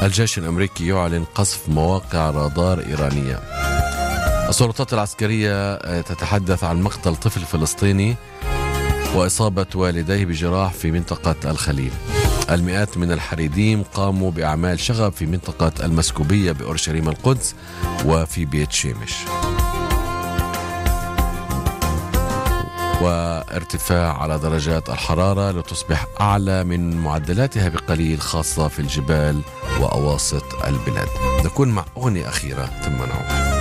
الجيش الأمريكي يعلن قصف مواقع رادار إيرانية. السلطات العسكرية تتحدث عن مقتل طفل فلسطيني وإصابة والديه بجراح في منطقة الخليل. المئات من الحريديم قاموا بأعمال شغب في منطقة المسكوبية بأورشليم القدس وفي بيت شيمش. وارتفاع على درجات الحرارة لتصبح أعلى من معدلاتها بقليل، خاصة في الجبال وأواسط البلاد. نكون مع أغنية أخيرة ثم نعود.